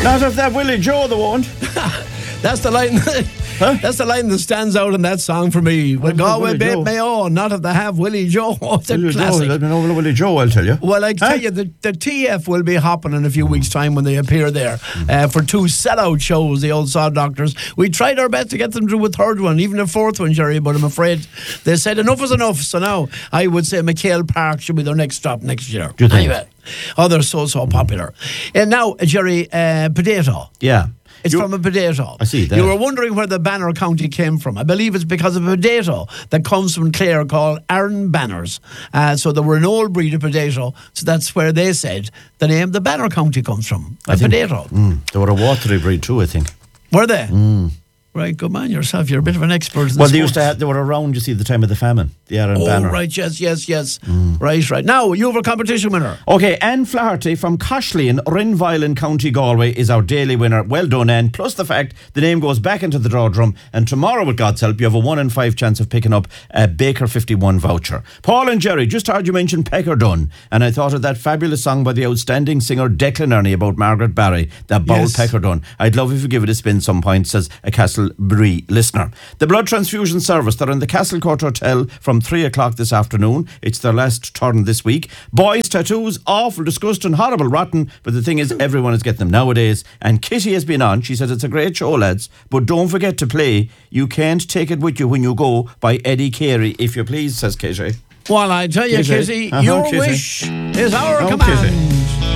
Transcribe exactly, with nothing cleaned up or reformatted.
Not if that Willie Joe, they won't. That's the line. Huh? That's the line that stands out in that song for me. Well, Galway Bait Mayo, not if they have Willie Joe. It's a Willie classic. Joe, let me know Willie Joe, I'll tell you. Well, I huh? tell you, the, the T F will be hopping in a few weeks' time when they appear there uh, for two sellout shows, the Old Sod Doctors. We tried our best to get them to do a third one, even a fourth one, Jerry, but I'm afraid they said enough is enough. So now I would say McHale Park should be their next stop next year. Do you think? Anyway, oh, they're so, so popular. And now, Jerry, uh, potato. Yeah. It's you, from a potato. I see that. You were wondering where the Banner County came from. I believe it's because of a potato that comes from Clare called Aaron Banners. Uh, so there were an old breed of potato, so that's where they said the name the Banner County comes from. A I think, potato. Mm, they were a watery breed too, I think. Were they? Mm. Right, good man yourself. You're a bit of an expert in Well, the they used sports. to have, they were around, you see, the time of the famine, the Aaron Oh, Banner. right, yes, yes, yes. Mm. Right, right. Now, you have a competition winner. Okay, Anne Flaherty from Coshley in Rinvile in County Galway is our daily winner. Well done, Anne. Plus the fact the name goes back into the draw drum, and tomorrow, with God's help, you have a one in five chance of picking up a Baker fifty-one voucher. Paul and Jerry, just heard you mention Peckerdun, and I thought of that fabulous song by the outstanding singer Declan Ernie about Margaret Barry, that Bowl Yes. Peckerdun. I'd love if you give it a spin some point, says a Castlebree listener. The blood transfusion service, they're in the Castlecourt Hotel from three o'clock this afternoon. It's their last turn this week. Boys' tattoos, awful, disgusting, horrible, rotten, but the thing is, everyone is getting them nowadays. And Kitty has been on. She said it's a great show, lads, but don't forget to play You Can't Take It With You When You Go by Eddie Carey, if you please, says Kitty. Well, I tell you, Kitty. Kitty, Uh-huh, your Kitty. wish is our Oh, command. Kitty.